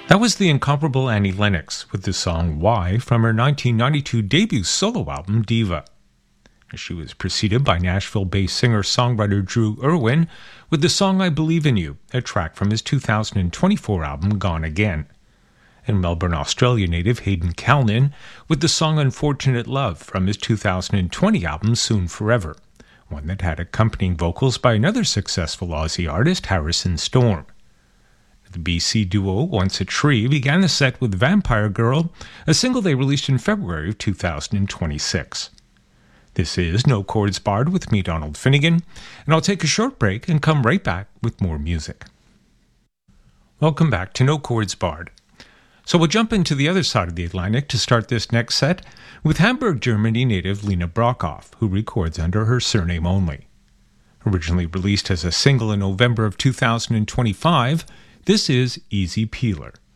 That was the incomparable Annie Lennox with the song Why from her 1992 debut solo album Diva. She was preceded by Nashville-based singer-songwriter Drew Irwin with the song I Believe in You, a track from his 2024 album Gone Again, and Melbourne, Australia native Hayden Calnan with the song Unfortunate Love from his 2020 album Soon Forever, one that had accompanying vocals by another successful Aussie artist, Harrison Storm. The BC duo Once a Tree began the set with Vampire Girl, a single they released in February of 2026. This is No Chords Barred with me, Donald Finnegan, and I'll take a short break and come right back with more music. Welcome back to No Chords Barred. So we'll jump into the other side of the Atlantic to start this next set with Hamburg, Germany native Lena Brockhoff, who records under her surname only. Originally released as a single in November of 2025, this is Easy Peeler.